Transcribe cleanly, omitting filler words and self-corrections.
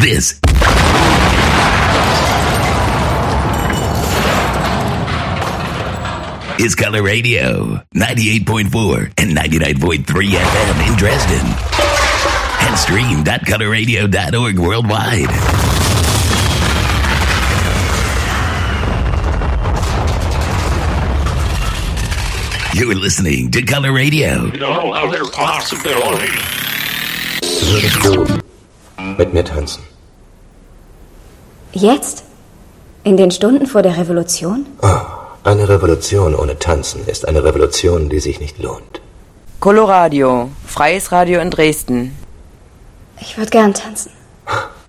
This is Color Radio, 98.4 and 99.3 FM in Dresden. And stream.colorradio.org worldwide. You're listening to Color Radio. Würdest du mit mir tanzen? Jetzt? In den Stunden vor der Revolution? Oh, eine Revolution ohne Tanzen ist eine Revolution, die sich nicht lohnt. Coloradio, freies Radio in Dresden. Ich würde gern tanzen.